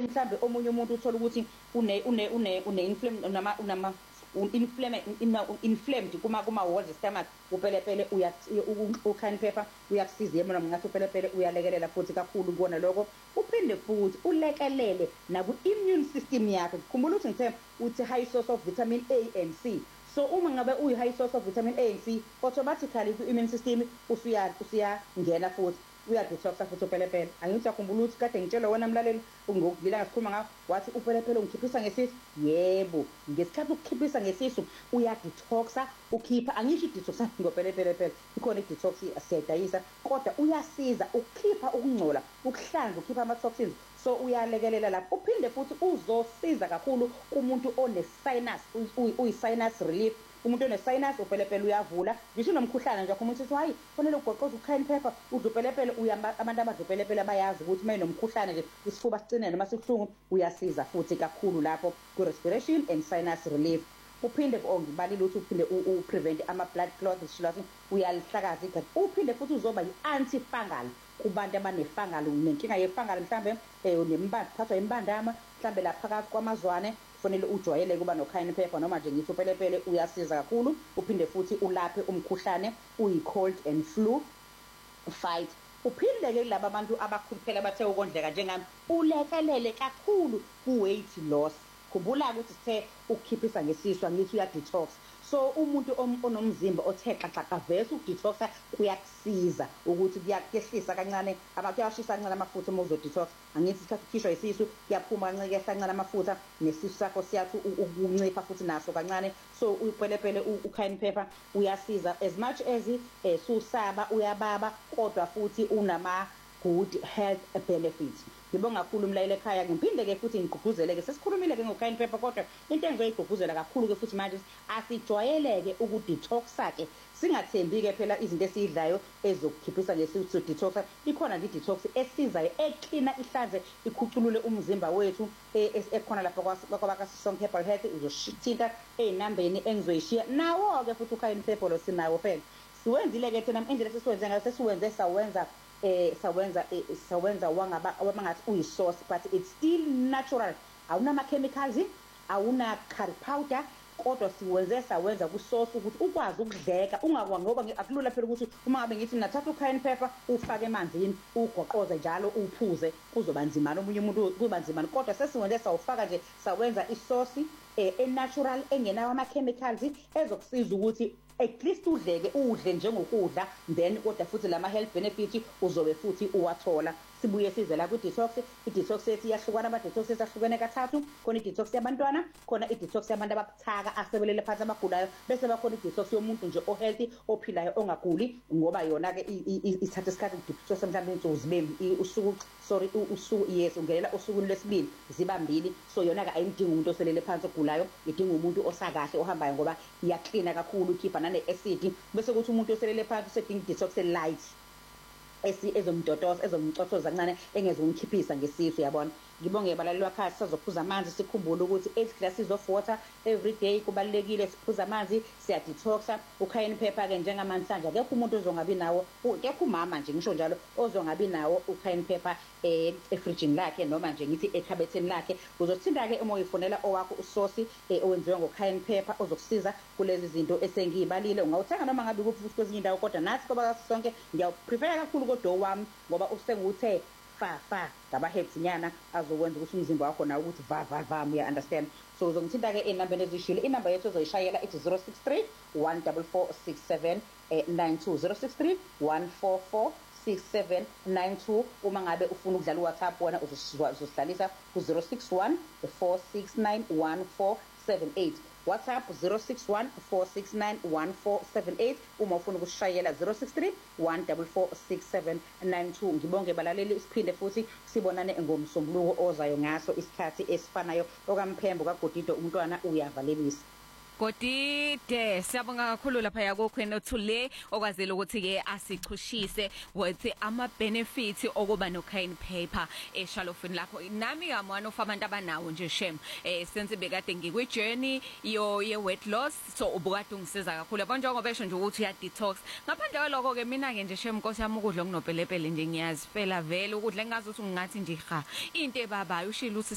mhlambe omunye umuntu uthola ukuthi inflamed kuma walls stomach, upelepele ukhani phepha uyakusiza yena noma ngathi upelepele uyalekelela futhi kakhulu kubona lokho. Uphinde futhi ulekelele naku immune system yakho. Khumbula ukuthi ngithe uthi high source of vitamin A and C. So uma ngabe uyi high source of vitamin A and C, automatically ku immune system usiyangena futhi uyadetoxa futhi upelepele. Angithi yakhumbula ukuthi kade ngitshela wena mlaleli ngokuvila ngasikhuluma ngawo wathi upelepele ungikhiphisa ngesisu. Yebo, ngesikhathi ukukhiphisa ngesisu uyadetoxa, ukhipha, angisho idetoxa ngopelepele phela, ikhona idetox asiyadayisa, kodwa uyasiza ukukhipha ukungcola, ukuhlanza, ukhipha ama toxins. So uyalekelela lapho. Uphinde futhi uzosiza kakhulu kumuntu one sinus, uyi sinus relief. Umuntu one sinus upelepele uyavula. Ngisho nomkhuhlane nje umuntu uthi hayi kufanele ugoqoze ukhani phepha udupelepele abantu abadupelepele bayazi ukuthi maye nomkhuhlane nje isifuba sicine noma sibhlungu uyasiza futhi kakhulu lapho ku respiration and sinus relief. Uphinde ngibalile ukuthi uphinde uprevent ama blood clots shilasi uyalihlakaza igazi. Uphinde futhi uzoba yi-antifungal kubantu abanefungal, nenkinga yefungal mhlambe unembanda phathwa imbandama mhlambe lapha phakathi kwamazwane, kufanele ujwayele kuba nokhani phepha noma nje ngithi upelepele uyasiza kakhulu. Uphinde futhi ulaphe umkhuhlane uyi cold and flu fight. Uphinde ke laba abantu abakhuluphela bathe ukondleka njengami ulekelele kakhulu ku weight loss. Khumbula ukuthi sithe ukukhiphisa ngesisu angithi uya detox. So umuntu onomzimba othe xaxa vese ukudetoxa kuyakusiza ukuthi kuyakehlisa kancane kuyashisa kancane amafutha uma uzo detox. Angithi isikhathi ukhishwa isisu kuyaphuma kancane kancane amafutha nesisu sakho siyathi ukuncipha futhi naso kancane. So upelepele ukhani phepha uyasiza as much as susaba uyababa, kodwa futhi unama good health benefits. Ngibonga kakhulu umlayelo ekhaya. Ngiphinde ke futhi ngigqugquzele ke sesikhulumile ke ngokhani phepha, kodwa into engizoyigqugquzela kakhulu ke futhi manje asijwayeleke ukudetoxa ke, singathembi ke phela izinto esiyidlayo ezokukhiphisa ngesisu detoxa. Ikhona nje detox esizayo ecleaner, ihlanze, ikhuculule umzimba wethu ekhona lapha kwabakasonke herbal health. Uzosithinta einambeni engizoyishiya nawo ke futhi ukhani phepha lo sinawo phela. Siwenzile ke thina indlela sesiwenze ngayo, sesiwenze sawenza wangathi uyi-sauce, but it's still natural. Awuna ma-chemicals, awuna curry powder, kodwa sawenza ku-sauce ukuthi ukwazi ukudleka ngoba akulula phela ukuthi uma ngabe ngithi nathatha ukhani phepha ufake emanzini ugoqoze njalo uphuze kuzoba nzimana, omunye umuntu kuba nzimana. Kodwa sesiwenze sawufaka nje sawenza i-sauce natural engenawo ama-chemicals ezokusiza ukuthi at least udle njengokudla, then kodwa futhi lama health benefits uzobe futhi uwathola. Sibuye size la ku detox. I-detox yethi yahlukana, ama-detox ahlukene kathathu. Khona i-detox yabantwana, khona i-detox yabantu ababuthaka asebelele phansi abagulayo, bese bakhona i-detox yomuntu nje o-healthy ophilayo ongaguli, ngoba yona ke ithatha isikhathi ku-detox mhlawumbe insuku zibembi usuku yes ungelela usukwini lwesibili ziba mbili. So yona ke ayimdingi umuntu oselele phansi ogulayo, idinga umuntu osakahle ohambayo ngoba iyaklina kakhulu, ikhipha nane-acid. Bese kuthi umuntu oselele phansi usedinga i-detox light ezomcotoza kancane engezomkhiphisa ngesisu, yabona. Ngibonge balaleli wakhaya, sisazophuza amanzi, sikhumbule ukuthi 8 glasses of water every day kubalekile. Siphuza amanzi, siya detoxa. Ukhayini phepha ke njengamanje akekho umuntu ozongabi nawo, akekho umama nje ngisho njalo ozongabi nawo ukhayini phepha efridgini lakhe noma nje ngithi ekhabetheni lakhe. Uzothinta ke uma uyifonela owakho usosi owenziwe ngokhayini phepha ozokusiza kulezi zinto esengiyibalile. Ungawuthenga noma ngabe kuphi futhi kwezinye indawo, kodwa nathi ngoba sonke ngiyaprefer kakhulu kodwa wami ngoba usenguthe fa ngaba-herbs nyana azokwenza ukuthi umzimba wakho nawo ukuthi va uya understand. So uzongithinta ke enambeni ezishile. Inamba yethu ozoyishayela ithi 063 1446792 063 144 6792. Uma ngabe ufuna ukudlala uWhatsApp wona uzosihlalisa ku 061 469 1478. WhatsApp 061-469-1478. Uma ufuna ukushayela 063 1446792. Ngibonge balaleli, siphinde futhi sibonane ngomsombuluko ozayo ngaso isikhathi esifanayo. Okamphembo kaGodido umntwana uyavalelisa. Godide, siyabonga kakhulu lapha yakokhwena othule okwazile ukuthi ke asichushise wathi ama benefits okuba no khayini phepha eshalofini lapho. Nami kamwana of abantu abanawo nje shem senze bekade ngikwi journey ye weight loss, so ubukade ungisiza kakhulu yabo njengoba besho nje ukuthi ya detox. Ngaphandle kwaloko ke mina ke nje shem Nkosi yami ukudla okunopelepele nje ngiyazi phela vele ukudla engazi ukuthi ngingathi nje into ebabayo ushilo